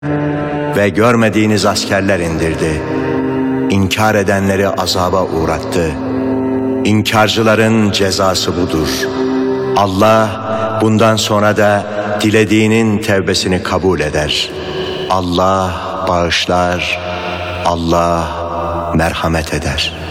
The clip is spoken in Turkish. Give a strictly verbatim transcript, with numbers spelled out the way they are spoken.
ve görmediğiniz askerler indirdi. İnkar edenleri azaba uğrattı. İnkarcıların cezası budur. Allah bundan sonra da dilediğinin tevbesini kabul eder. Allah bağışlar, Allah merhamet eder.